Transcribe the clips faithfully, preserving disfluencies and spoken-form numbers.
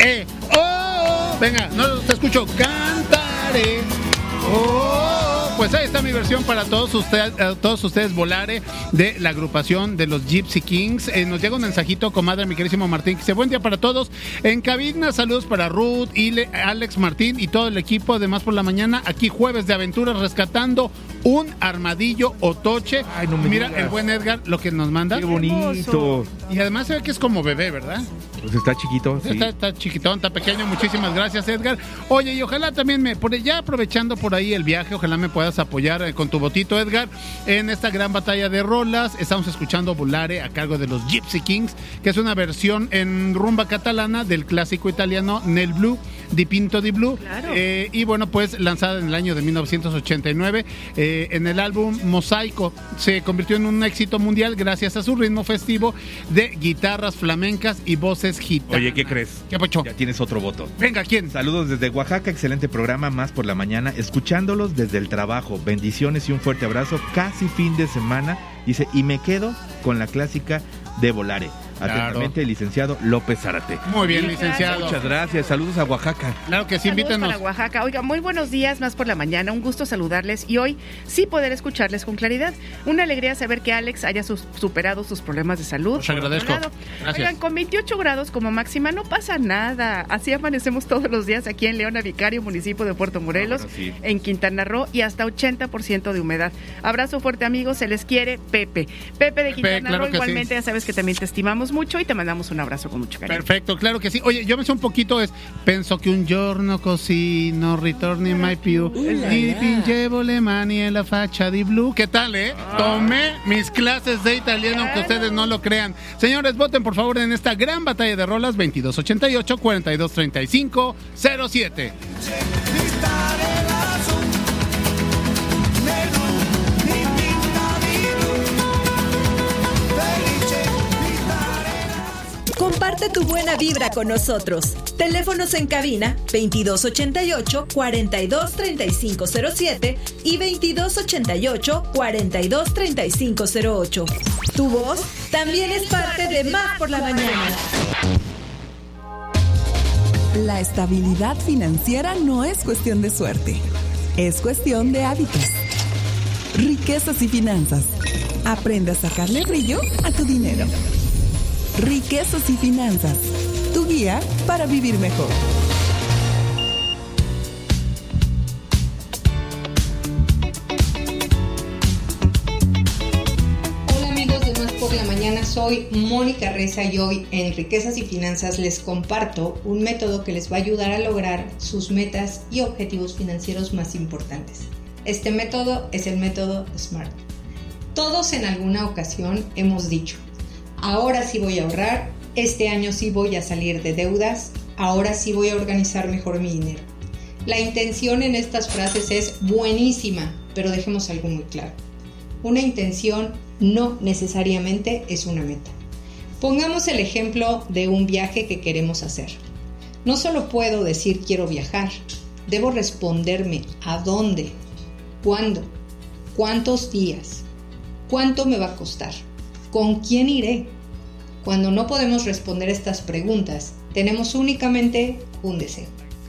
eh, oh, venga, no te escucho, cantaré, oh, pues ahí está mi versión para todos ustedes, uh, todos ustedes, Volare, de la agrupación de los Gypsy Kings. Eh, nos llega un mensajito, comadre, mi querísimo Martín, que dice, buen día para todos, en cabina, saludos para Ruth, Ile, Alex, Martín y todo el equipo de Más por la Mañana, aquí jueves de aventuras, rescatando un armadillo otoche. Ay, no me Mira digas. El buen Edgar lo que nos manda. Qué bonito. Y además se ve que es como bebé, ¿verdad? Pues está chiquito, sí. Está, está chiquitón, está pequeño. Muchísimas gracias, Edgar. Oye, y ojalá también me, por ya aprovechando por ahí el viaje, ojalá me puedas apoyar eh, con tu botito, Edgar, en esta gran batalla de rolas. Estamos escuchando Volare a cargo de los Gypsy Kings, que es una versión en rumba catalana del clásico italiano Nel Blu, di Pinto di Blu. Claro. Eh, y bueno, pues lanzada en el año de mil novecientos ochenta y nueve eh, en el álbum Mosaico. Se convirtió en un éxito mundial gracias a su ritmo festivo de guitarras flamencas y voces gitanas. Oye, ¿qué crees? ¿Qué pocho? Ya tienes otro voto. Venga, ¿quién? Saludos desde Oaxaca, excelente programa, Más por la Mañana, escuchándolos desde el trabajo. Bendiciones y un fuerte abrazo, casi fin de semana. Dice, y me quedo con la clásica de Volare. Atentamente, claro. El licenciado López Zárate. Muy bien, licenciado. Muchas gracias. Saludos a Oaxaca. Claro que sí, invítenos. Para Oaxaca. Oiga, muy buenos días, Más por la Mañana. Un gusto saludarles y hoy sí poder escucharles con claridad. Una alegría saber que Alex haya sus, superado sus problemas de salud. Os agradezco. Gracias. Oigan, con veintiocho grados como máxima no pasa nada. Así amanecemos todos los días aquí en Leona Vicario, municipio de Puerto Morelos, ah, bueno, sí. En Quintana Roo, y hasta ochenta por ciento de humedad. Abrazo fuerte, amigos. Se les quiere, Pepe. Pepe de Quintana Pepe, claro Roo, igualmente, sí. Ya sabes que también te estimamos mucho y te mandamos un abrazo con mucho cariño. Perfecto, claro que sí. Oye, yo me sé un poquito, es penso che un giorno così non ritorni mai più y pingevo le mani en la faccia di blu. ¿Qué tal, eh? Ah. Tomé mis clases de italiano, aunque ustedes no lo crean. Señores, voten por favor en esta gran batalla de rolas veintidós ochenta y ocho, cuarenta y dos treinta y cinco, cero siete. Comparte tu buena vibra con nosotros. Teléfonos en cabina veintidós ochenta y ocho, cuarenta y dos treinta y cinco cero siete y veintidós ochenta y ocho, cuarenta y dos treinta y cinco cero ocho. Tu voz también es parte de Más por la Mañana. La estabilidad financiera no es cuestión de suerte, es cuestión de hábitos. Riquezas y finanzas. Aprende a sacarle brillo a tu dinero. Riquezas y finanzas, tu guía para vivir mejor. Hola amigos de Más por la Mañana, soy Mónica Reza y hoy en Riquezas y Finanzas les comparto un método que les va a ayudar a lograr sus metas y objetivos financieros más importantes. Este método es el método SMART. Todos en alguna ocasión hemos dicho: ahora sí voy a ahorrar, este año sí voy a salir de deudas, ahora sí voy a organizar mejor mi dinero. La intención en estas frases es buenísima, pero dejemos algo muy claro. Una intención no necesariamente es una meta. Pongamos el ejemplo de un viaje que queremos hacer. No solo puedo decir quiero viajar, debo responderme a dónde, cuándo, cuántos días, cuánto me va a costar. ¿Con quién iré? Cuando no podemos responder estas preguntas, tenemos únicamente un deseo.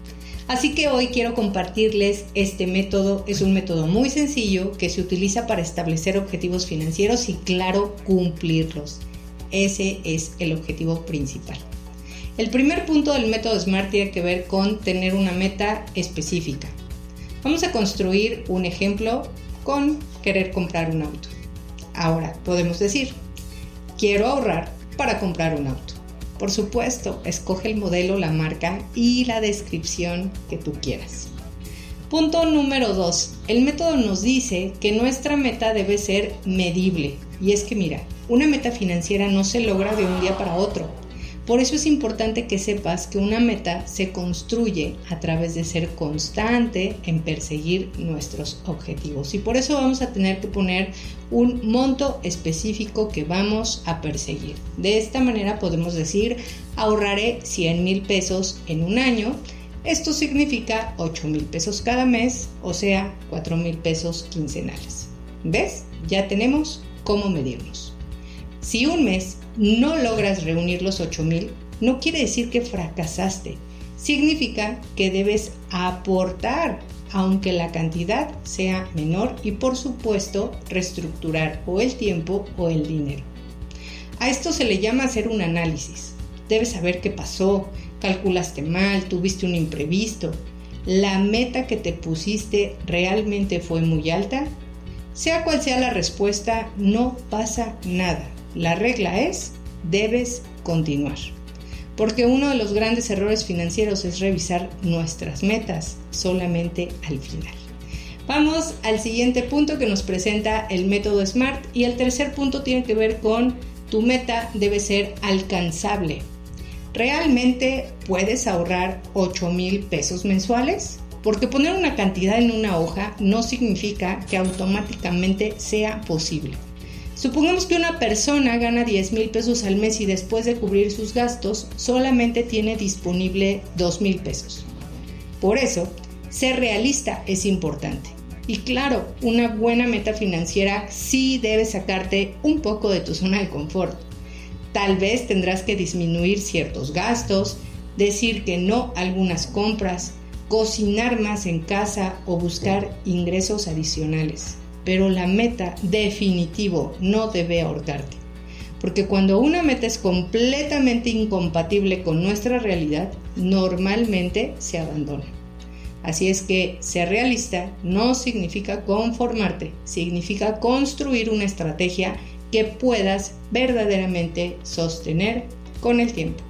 Así que hoy quiero compartirles este método. Es un método muy sencillo que se utiliza para establecer objetivos financieros y, claro, cumplirlos. Ese es el objetivo principal. El primer punto del método SMART tiene que ver con tener una meta específica. Vamos a construir un ejemplo con querer comprar un auto. Ahora podemos decir: quiero ahorrar para comprar un auto. Por supuesto, escoge el modelo, la marca y la descripción que tú quieras. Punto número dos. El método nos dice que nuestra meta debe ser medible. Y es que mira, una meta financiera no se logra de un día para otro. Por eso es importante que sepas que una meta se construye a través de ser constante en perseguir nuestros objetivos. Y por eso vamos a tener que poner un monto específico que vamos a perseguir. De esta manera podemos decir: ahorraré cien mil pesos en un año. Esto significa ocho mil pesos cada mes, o sea, cuatro mil pesos quincenales. ¿Ves? Ya tenemos cómo medirnos. Si un mes no logras reunir los ocho mil, no quiere decir que fracasaste. Significa que debes aportar, aunque la cantidad sea menor, y por supuesto reestructurar o el tiempo o el dinero. A esto se le llama hacer un análisis. Debes saber qué pasó, calculaste mal, tuviste un imprevisto. ¿La meta que te pusiste realmente fue muy alta? Sea cual sea la respuesta, no pasa nada. La regla es, debes continuar. Porque uno de los grandes errores financieros es revisar nuestras metas solamente al final. Vamos al siguiente punto que nos presenta el método SMART, y el tercer punto tiene que ver con tu meta debe ser alcanzable. ¿Realmente puedes ahorrar ocho mil pesos mensuales? Porque poner una cantidad en una hoja no significa que automáticamente sea posible. Supongamos que una persona gana diez mil pesos al mes y después de cubrir sus gastos solamente tiene disponible dos mil pesos. Por eso, ser realista es importante. Y claro, una buena meta financiera sí debe sacarte un poco de tu zona de confort. Tal vez tendrás que disminuir ciertos gastos, decir que no a algunas compras, cocinar más en casa o buscar ingresos adicionales. Pero la meta definitivo no debe ahorcarte, porque cuando una meta es completamente incompatible con nuestra realidad, normalmente se abandona. Así es que ser realista no significa conformarte, significa construir una estrategia que puedas verdaderamente sostener con el tiempo.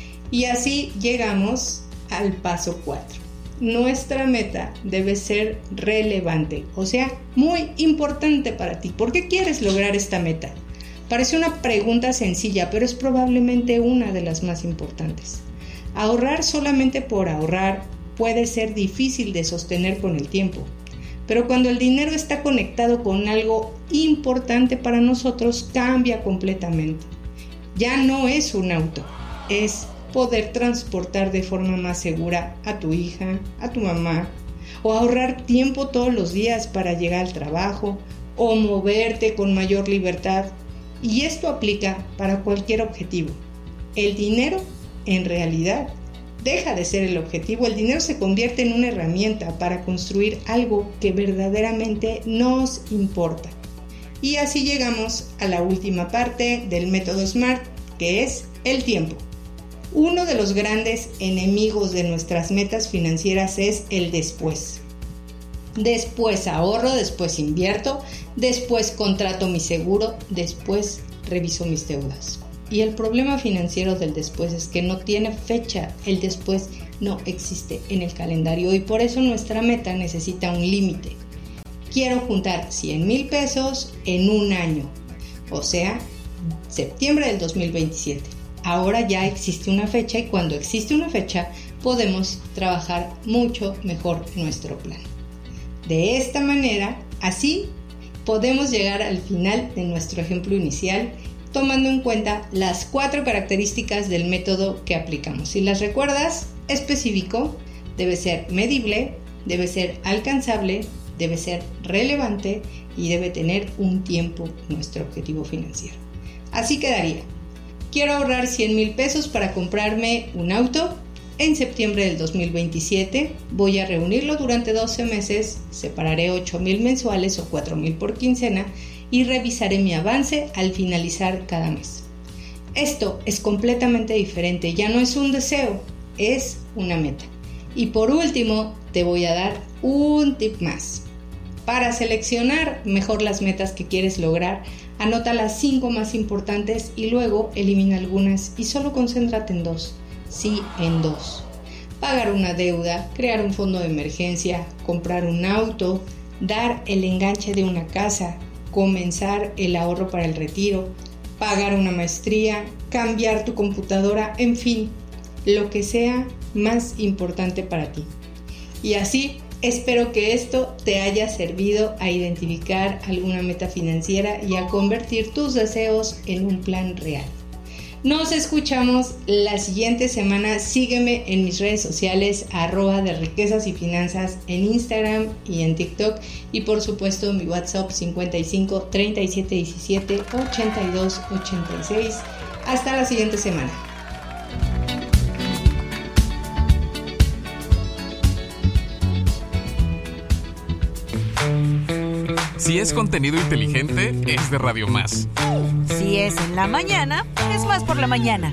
Y así llegamos al paso cuatro. Nuestra meta debe ser relevante, o sea, muy importante para ti. ¿Por qué quieres lograr esta meta? Parece una pregunta sencilla, pero es probablemente una de las más importantes. Ahorrar solamente por ahorrar puede ser difícil de sostener con el tiempo, pero cuando el dinero está conectado con algo importante para nosotros, cambia completamente. Ya no es un auto, es poder transportar de forma más segura a tu hija, a tu mamá, o ahorrar tiempo todos los días para llegar al trabajo, o moverte con mayor libertad. Y esto aplica para cualquier objetivo. El dinero, en realidad, deja de ser el objetivo. El dinero se convierte en una herramienta para construir algo que verdaderamente nos importa. Y así llegamos a la última parte del método SMART, que es el tiempo. Uno de los grandes enemigos de nuestras metas financieras es el después. Después ahorro, después invierto, después contrato mi seguro, después reviso mis deudas. Y el problema financiero del después es que no tiene fecha. El después no existe en el calendario y por eso nuestra meta necesita un límite. Quiero juntar cien mil pesos en un año, o sea, septiembre del dos mil veintisiete. Ahora ya existe una fecha y cuando existe una fecha podemos trabajar mucho mejor nuestro plan. De esta manera, así podemos llegar al final de nuestro ejemplo inicial, tomando en cuenta las cuatro características del método que aplicamos. Si las recuerdas, específico, debe ser medible, debe ser alcanzable, debe ser relevante y debe tener un tiempo nuestro objetivo financiero. Así quedaría. Quiero ahorrar cien mil pesos para comprarme un auto. En septiembre del dos mil veintisiete voy a reunirlo durante doce meses, separaré ocho mil mensuales o cuatro mil por quincena y revisaré mi avance al finalizar cada mes. Esto es completamente diferente, ya no es un deseo, es una meta. Y por último, te voy a dar un tip más. Para seleccionar mejor las metas que quieres lograr, anota las cinco más importantes y luego elimina algunas y solo concéntrate en dos. Sí, en dos. Pagar una deuda, crear un fondo de emergencia, comprar un auto, dar el enganche de una casa, comenzar el ahorro para el retiro, pagar una maestría, cambiar tu computadora, en fin, lo que sea más importante para ti. Y así, espero que esto te haya servido a identificar alguna meta financiera y a convertir tus deseos en un plan real. Nos escuchamos la siguiente semana. Sígueme en mis redes sociales, arroba de riquezas y finanzas en Instagram y en TikTok. Y por supuesto mi WhatsApp cincuenta y cinco, treinta y siete, diecisiete, ochenta y dos, ochenta y seis. Hasta la siguiente semana. Si es contenido inteligente, es de Radio Más. Si es en la mañana, es Más por la mañana.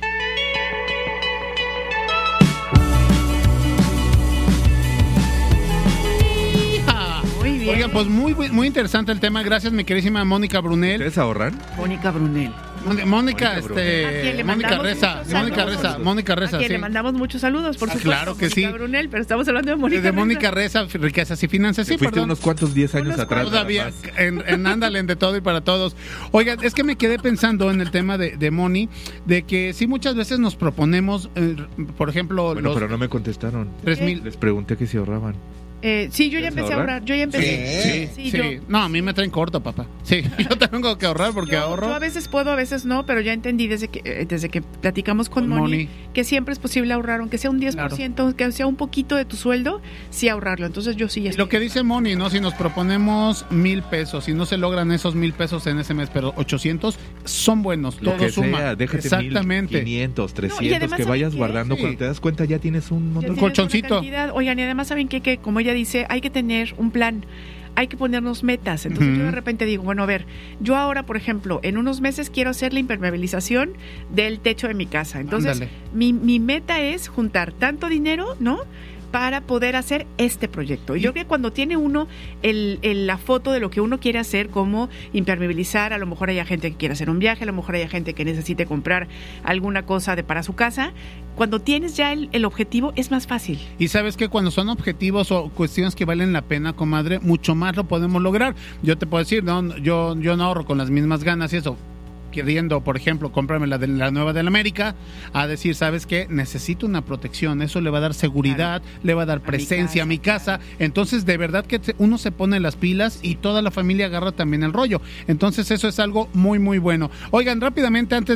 Oigan, pues muy muy interesante el tema. Gracias, mi queridísima Mónica Brunel. ¿Ustedes ahorran? Mónica Brunel. Mónica, Mónica este, Mónica Reza, Mónica Reza, Mónica Reza, a quien sí. le mandamos muchos saludos, por ah, supuesto. Claro que Mónica sí. Brunel, pero estamos hablando de Mónica. De Mónica Reza, Riquezas y Finanzas, sí, Te fuiste perdón. unos cuantos diez años unos atrás. Todavía, en, en ándale, en de todo y para todos. Oigan, es que me quedé pensando en el tema de, de Moni, de que sí muchas veces nos proponemos, eh, por ejemplo, Bueno, los pero no me contestaron. tres mil. Les pregunté que si ahorraban. Eh, sí, yo ya empecé a ahorrar. Yo ya empecé. Sí, sí, sí. Yo, no, a mí me traen corto, papá. Sí, yo tengo que ahorrar porque yo, ahorro. Yo a veces puedo, a veces no, pero ya entendí desde que desde que platicamos con, con Moni, Moni que siempre es posible ahorrar, aunque sea un diez por ciento, claro. Que sea un poquito de tu sueldo, sí ahorrarlo. Entonces yo sí ya estoy. Lo que dice Moni, ¿no? Si nos proponemos mil pesos, si no se logran esos mil pesos en ese mes, pero ochocientos son buenos. Lo todo que suma. Sea, déjate exactamente. mil, quinientos, trescientos, no, que vayas guardando. Sí. Cuando te das cuenta ya tienes un montón. Un colchoncito. Oigan, y además saben que, que como ella dice, hay que tener un plan, hay que ponernos metas. Entonces uh-huh. yo de repente digo, bueno, a ver, yo ahora, por ejemplo, en unos meses quiero hacer la impermeabilización del techo de mi casa. Entonces mi, mi meta es juntar tanto dinero, ¿no?, para poder hacer este proyecto. Y yo creo que cuando tiene uno el, el, la foto de lo que uno quiere hacer, como impermeabilizar, a lo mejor haya gente que quiere hacer un viaje, a lo mejor haya gente que necesite comprar alguna cosa de para su casa, cuando tienes ya el, el objetivo es más fácil. Y sabes que cuando son objetivos o cuestiones que valen la pena, comadre, mucho más lo podemos lograr. Yo te puedo decir, no, yo, yo no ahorro con las mismas ganas y eso, queriendo, por ejemplo, cómprame la, de, la nueva del América, a decir, ¿sabes qué? Necesito una protección, eso le va a dar seguridad, claro. Le va a dar presencia a mi casa, a mi casa. Entonces, de verdad que uno se pone las pilas y toda la familia agarra también el rollo. Entonces, eso es algo muy, muy bueno. Oigan, rápidamente, antes